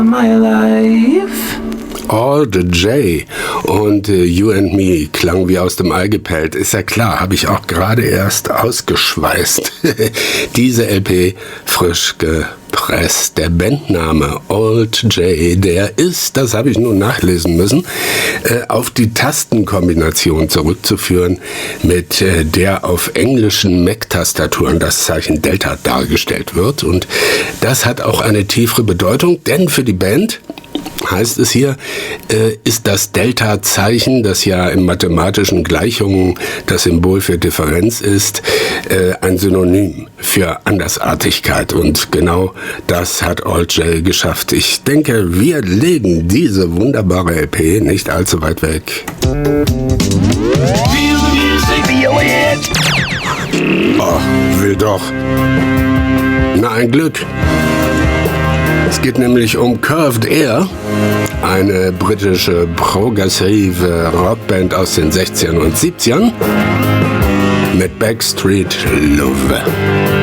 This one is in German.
My life. Alt J und You and Me klang wie aus dem Ei gepellt. Ist ja klar, habe ich auch gerade erst ausgeschweißt. Diese LP frisch gepresst. Der Bandname Alt J, der ist, das habe ich nun nachlesen müssen, auf die Tastenkombination zurückzuführen, mit der auf englischen Mac-Tastaturen das Zeichen Delta dargestellt wird. Und das hat auch eine tiefere Bedeutung, denn für die Band heißt es hier, ist das Delta-Zeichen, das ja in mathematischen Gleichungen das Symbol für Differenz ist, ein Synonym für Andersartigkeit. Und genau das hat Alt J geschafft. Ich denke, wir legen diese wunderbare LP nicht allzu weit weg. Oh, will doch. Na, ein Glück. Es geht nämlich um Curved Air, eine britische progressive Rockband aus den 60ern und 70ern mit Backstreet Love.